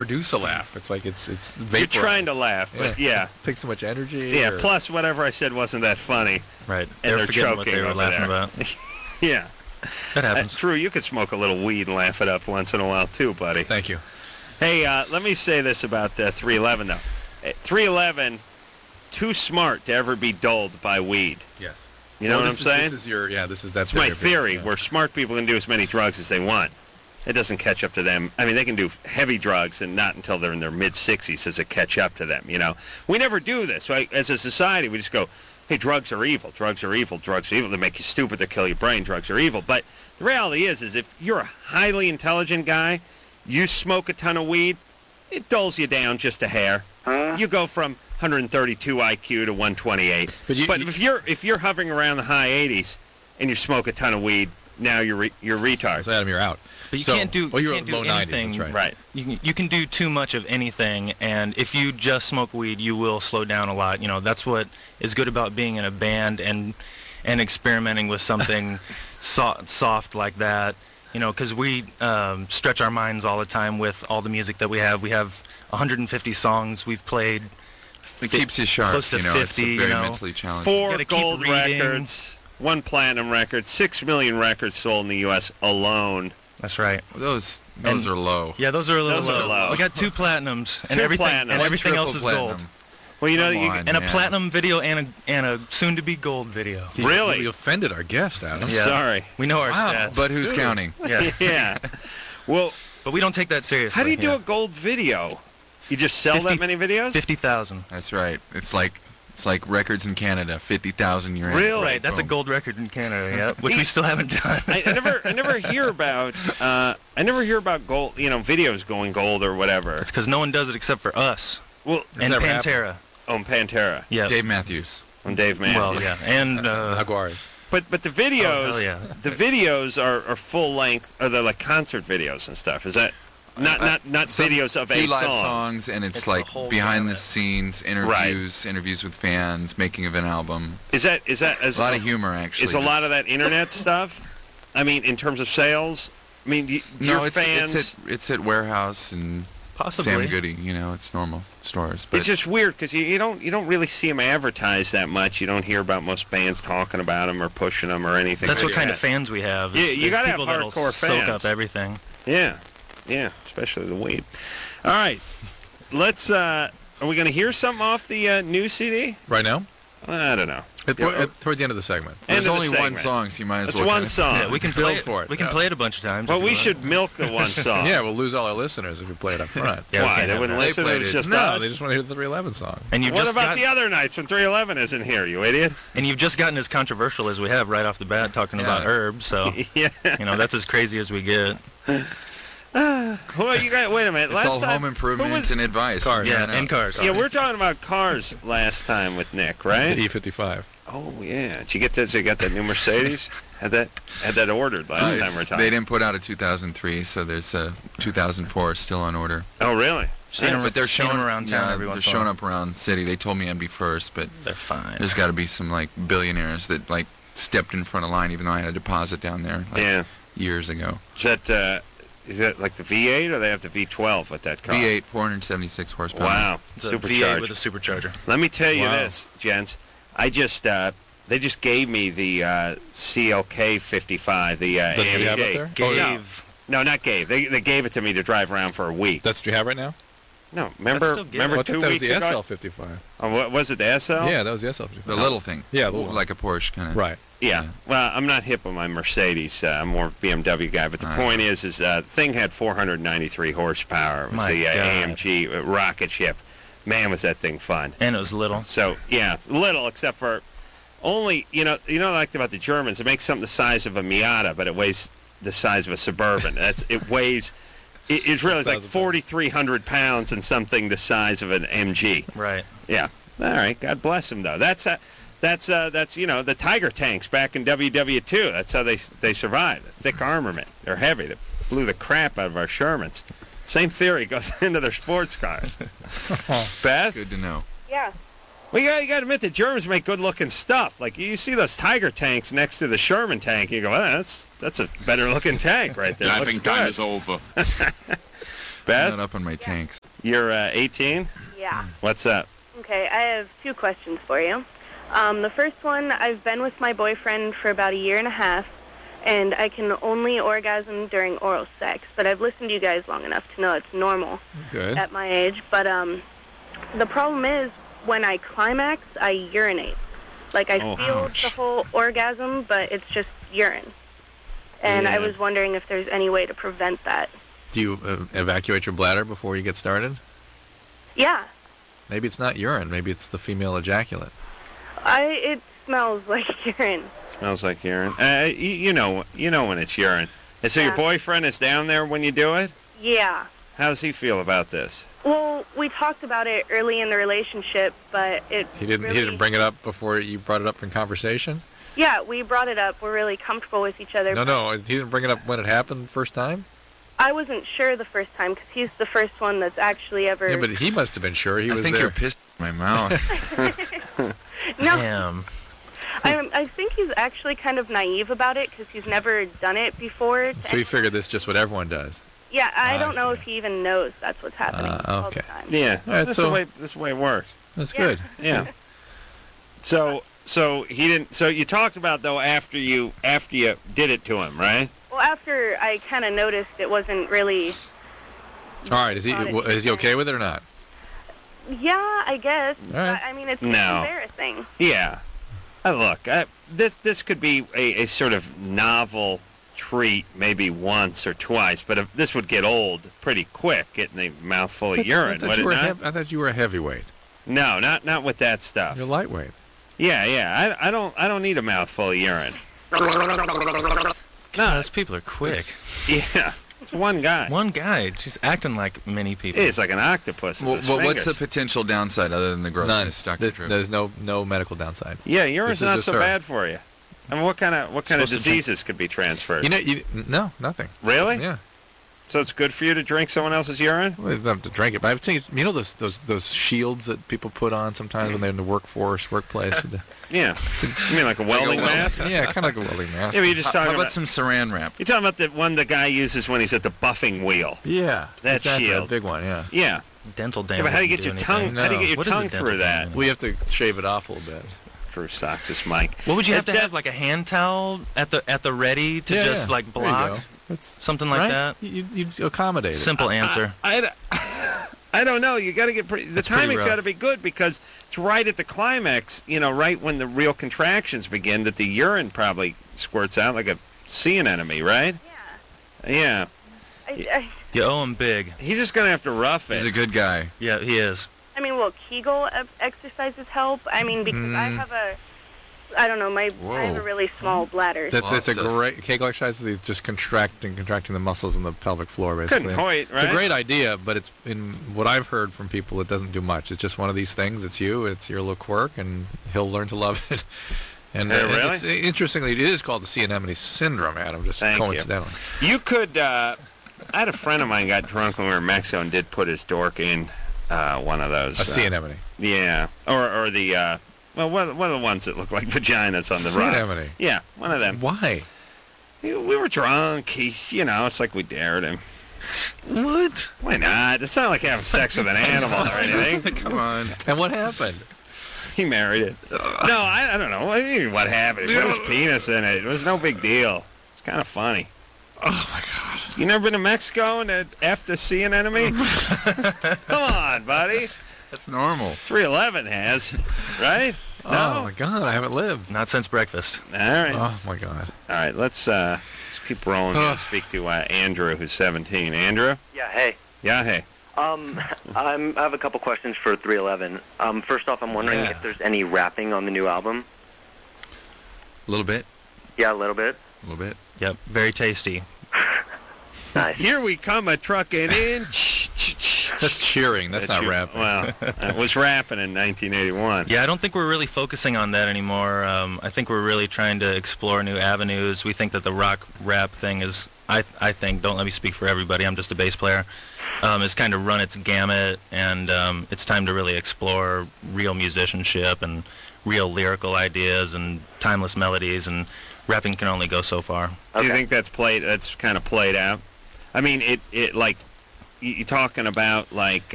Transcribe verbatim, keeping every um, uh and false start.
produce a laugh. It's like it's it's You're vaporized. trying to laugh, but yeah. yeah. It takes so much energy. Yeah, or... plus whatever I said wasn't that funny. Right. And They're they're forgetting what choking they were over laughing there. about. Yeah. That Uh, happens. Drew, you could smoke a little weed and laugh it up once in a while, too, buddy. Thank you. Hey, uh, let me say this about uh, three eleven, though. Uh, three eleven, too smart to ever be dulled by weed. Yes. You know Well, what I'm this is, saying? This is your, yeah, this is that's It's my their theory, opinion, yeah. where smart people can do as many drugs as they want. It doesn't catch up to them. I mean, they can do heavy drugs, and not until they're in their mid-sixties does it catch up to them, you know? We never do this. Right? As a society, we just go, hey, drugs are evil, drugs are evil, drugs are evil. They make you stupid, they kill your brain, drugs are evil. But the reality is, is if you're a highly intelligent guy, you smoke a ton of weed, it dulls you down just a hair. Huh? You go from one thirty-two I Q to one twenty-eight. But, you, But you, if you're if you're hovering around the high eighties and you smoke a ton of weed, now you're re- you're retarded. so Adam, you're out. But you So- can't do, well, you you're can't low do nineties, anything. that's right. Right. You can, you can do too much of anything, and if you just smoke weed, you will slow down a lot. You know, that's what is good about being in a band and and experimenting with something so, soft like that. You know, because we um, stretch our minds all the time with all the music that we have. We have one hundred fifty songs we've played. It keeps you sharp, Close to you know. fifty, it's you very know. mentally challenging. Four Gotta keep gold reading. records, one platinum record, six million records sold in the U S alone. That's right. Those those And- are low. Yeah, those are a little Those are low. low. We got two platinums and Two everything, platinums. and One everything else is Triple gold. platinum. Well, you know, Come you, on. And a Yeah. platinum video and a and a soon-to-be gold video. You- Really? You offended our guest, Adam. Yeah. sorry. We know our Wow. stats. But who's counting? yeah. Yeah. Well, But we don't take that seriously. how do you do yeah. a gold video? You just sell that fifty many videos? fifty thousand. That's right. It's like it's like records in Canada, fifty thousand you're in. Really? Right, that's a Boom. gold record in Canada, yeah, which we still haven't done. I, I never, I never hear about, uh, I never hear about gold. You know, videos going gold or whatever. It's because no one does it except for us Well, and never Pantera. on Pantera, Yeah. Dave Matthews. on Dave Matthews. Well, yeah, and uh, Jaguars. But but the videos, Oh, hell yeah. the videos are, are full length. Are they like concert videos and stuff? Is that not Uh, not not Some videos of few a live song? songs, and it's, It's the like whole behind the gamut. scenes interviews, interviews with fans, making of an album. Is that is that is A lot of humor, actually. Is a lot of that internet stuff? I mean, in terms of sales. I mean, you, do No, your it's fans. it's at it's at Warehouse and possibly. Sam Goody. You know, it's normal stores. But It's just weird because you, you don't you don't really see them advertised that much. You don't hear about most bands talking about them or pushing them or anything. That's like what kind that. of fans we have. Yeah, is- you is gotta have people that'll hardcore soak fans. up everything. Yeah, yeah, especially the weed. All right, let's. Uh, are we going to hear something off the uh, new C D? Right now? I don't know. At, Yeah, at- towards the end of the segment. End there's of the only one segment. song, so you might as It's well. one kinda- song. Yeah, we can build play it for it, We can yeah. play it a bunch of times. But if you we want. should milk the one song. Yeah, we'll lose all our listeners if we play it up front. Yeah, we Why? can't They have wouldn't that. listen. They It was played it. just no, us. they just want to hear the three eleven song. And you've What just about got, the other nights when three eleven isn't here? You idiot. And you've just gotten as controversial as we have right off the bat, talking Yeah. about herbs. So Yeah. you know that's as crazy as we get. Well, you got. Wait a minute. It's Last all time, home who improvements was- and advice. Cars. Yeah, Yeah, no. and cars. Yeah, we're talking about cars last time with Nick, right? E fifty-five. Oh yeah. Did you get this? You got that new Mercedes? had that had that ordered Uh, last time it's- we're talking. they didn't put out a two thousand three, so there's a two thousand four still on order. Oh really? Seen 'em- But they're seen 'em showing around town yeah, every they're once in a showing while. up around city. They told me I'd be first, but They're fine. there's got to be some like billionaires that like stepped in front of line, even though I had a deposit down there like, Yeah. years ago. Is that uh, is that like the V eight or they have the V twelve with that car? V eight, four hundred seventy-six horsepower. Wow. It's a V eight Supercharged. with a supercharger. Let me tell you Wow. this, gents. I just uh, they just gave me the uh, C L K fifty-five, the uh, That's what you have A M G. up there? Oh, yeah. Gave. No, not gave. They they gave it to me to drive around for a week. That's what you have right now? No, remember still good. remember Oh, I two thought that was weeks the ago. S L fifty-five. Oh, what was it? The S L? Yeah, that was the S L fifty-five. The little thing. Yeah, the little one. like a Porsche kind of. Right. Yeah. Yeah. Well, I'm not hip on my Mercedes. Uh, I'm more of a B M W guy. But the All right. point is, is uh, the thing had four hundred ninety-three horsepower. It was My the uh, God. A M G uh, rocket ship. Man, was that thing fun. And it was little. So yeah, little except for only you know you know what I liked about the Germans. It makes something the size of a Miata, but it weighs the size of a Suburban. That's it weighs. It, it's really it's like forty-three hundred pounds and something the size of an M G. Right. Yeah. All right. God bless them, though. That's uh, that's uh, that's you know the Tiger tanks back in W W two. That's how they they survived. The thick armament. They're heavy. They blew the crap out of our Shermans. Same theory goes into their sports cars. Beth, Good to know. Yeah. well, you got, you got to admit the Germans make good-looking stuff. Like you see those Tiger tanks next to the Sherman tank, you go, well, that's that's a better-looking tank right there. I Looks think good. time is over. Beth, Beth? Not up on my tanks. You're uh, eighteen? Yeah. What's up? Okay, I have two questions for you. Um, the first one, I've been with my boyfriend for about a year and a half, and I can only orgasm during oral sex, but I've listened to you guys long enough to know it's normal Good. at my age. But um, the problem is, when I climax, I urinate. Like, I Oh, feel ouch. the whole orgasm, but it's just urine. And Yeah. I was wondering if there's any way to prevent that. Do you uh, evacuate your bladder before you get started? Yeah, Maybe it's not urine. Maybe it's the female ejaculate. I it smells like urine. Smells like urine. Uh, you, you know, you know when it's urine. And so your Yeah. boyfriend is down there when you do it? Yeah. How does he feel about this? Well, we talked about it early in the relationship, but it He didn't. really, He didn't bring it up before you brought it up in conversation. Yeah, we brought it up. We're really comfortable with each other. No, no. He didn't bring it up when it happened the first time. I wasn't sure the first time because he's the first one that's actually ever. Yeah, but he must have been sure. He I was think there. you're pissed in my mouth. No, Damn. I, I think he's actually kind of naive about it because he's never done it before. So he figured this is just what everyone does. Yeah, I Ah, don't I know see. if he even knows that's what's happening Uh, all okay. the time. Yeah, All right, this, is so- the way, this is the way it works. That's Yeah. good. Yeah. So, so he didn't. So you talked about though after you after you did it to him, right? Well, after I kind of noticed it wasn't really. All right. Is he Got it. w- is he okay with it or not? Yeah, I guess. All right. But, I mean, it's No. embarrassing. Yeah. Uh, look, I, this this could be a, a sort of novel treat, maybe once or twice, but if, this would get old pretty quick, getting a mouthful of I urine, thought would you it were a not? hev- I thought you were a heavyweight. No, not not with that stuff. You're lightweight. Yeah, yeah. I, I don't I don't need a mouthful of urine. God, those people are quick. Yeah, it's one guy. One guy, she's acting like many people. It's like an octopus with well, his well, what's the fingers. potential downside other than the None. grossness, Doctor There's, Drew? there's no no medical downside. Yeah, urine's This is not just so her. bad for you. I mean, what kind of what kind of Supposed to drink- diseases could be transferred? You know, you no nothing. Really? Yeah. So it's good for you to drink someone else's urine? Well, you don't have to drink it, but I've seen you know those those those shields that people put on sometimes when they're in the workforce workplace. With the, Yeah. You mean like a welding welding- mask? yeah, kind of like a welding mask. Yeah, but you're just How, talking how about, about some saran wrap? you're talking about the one the guy uses when he's at the buffing wheel. Yeah, That exactly, shield. that big one. Yeah. Yeah. Dental Yeah, damage. but how do you get doesn't your do anything. tongue? How do you get your What is a tongue dental through that? damage? We have to shave it off a little bit. Drew socks this mic. What would you have If to that- have, like a hand towel at the at the ready to Yeah, just yeah. like There you block go. That's, something like right? that? You you you accommodate it. Simple answer. I, I don't know. You got to get pretty. The That's pretty timing's rough. got to be good because it's right at the climax. You know, right when the real contractions begin, that the urine probably squirts out like a sea anemone, right? Yeah. Yeah. I, I, You owe him big. He's just gonna have to rough it. He's a good guy. Yeah, he is. I mean, will Kegel e- exercises help? I mean, because I Mm. have a, I don't know, my I have a Whoa. really small bladder. That, that's a Well, so- great Kegel exercise. Is just contracting, contracting the muscles in the pelvic floor, basically. Couldn't Hoyt, right? It's a great idea, but it's in what I've heard from people. It doesn't do much. It's just one of these things. It's you. It's your little quirk, and he'll learn to love it. And Yeah, uh, really? it's, interestingly, it is called the sea anemone syndrome, Adam. Just Thank you. coincidentally. You could. Uh, I had a friend of mine got drunk when we were in Mexico and did put his dork in uh, one of those. A sea uh, anemone. Yeah, or or the uh, well, one, one of the ones that look like vaginas on the Sea rocks. anemone. Yeah, one of them. Why? We were drunk. He's, you know, it's like we dared him. What? Why not? It's not like having sex with an animal or anything. Come on. And what happened? He married it. No, I, I don't know. I mean, what happened? He put his penis in it. It was no big deal. It's kind of funny. Oh my God! You never been to Mexico and uh, F the sea anemone? Come on, buddy. That's normal. three eleven has, right? Oh No? my God! I haven't lived. Not since breakfast. All right. Oh my God! All right, let's, uh, let's keep rolling here Ugh. and speak to uh, Andrew, who's seventeen. Andrew? Yeah, hey. Yeah, hey. Um, I'm, I have a couple questions for three eleven. Um, first off, I'm wondering Yeah. if there's any rapping on the new album. A little bit. Yeah, a little bit. A little bit. Yep, very tasty. Nice. Here we come a trucking in. That's cheering. That's not you- rapping. Well, it was rapping in nineteen eighty-one. Yeah, I don't think we're really focusing on that anymore. Um, I think we're really trying to explore new avenues. We think that the rock rap thing is, I, th- I think, don't let me speak for everybody, I'm just a bass player, um, is kind of run its gamut, and um, it's time to really explore real musicianship and real lyrical ideas and timeless melodies, and rapping can only go so far. Do you Okay. think that's played? That's kind of played out. I mean, it it like you talking about like